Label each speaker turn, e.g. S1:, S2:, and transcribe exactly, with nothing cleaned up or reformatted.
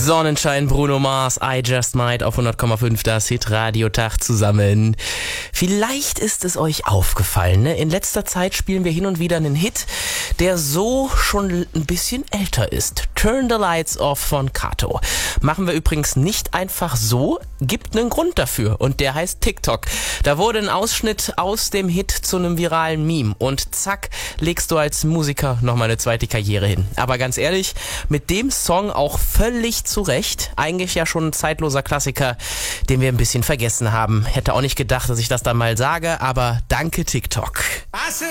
S1: Sonnenschein, Bruno Mars, I Just Might auf hundert Komma fünf, das Hit-Radio-Tag zusammen. Vielleicht ist es euch aufgefallen, ne? In letzter Zeit spielen wir hin und wieder einen Hit, der so schon ein bisschen älter ist. Turn the Lights Off von Kato. Machen wir übrigens nicht einfach so, gibt einen Grund dafür und der heißt TikTok. Da wurde ein Ausschnitt aus dem Hit zu einem viralen Meme und zack, legst du als Musiker nochmal eine zweite Karriere hin. Aber ganz ehrlich, mit dem Song auch völlig zu Recht. Eigentlich ja schon ein zeitloser Klassiker, den wir ein bisschen vergessen haben. Hätte auch nicht gedacht, dass ich das dann mal sage, aber danke TikTok.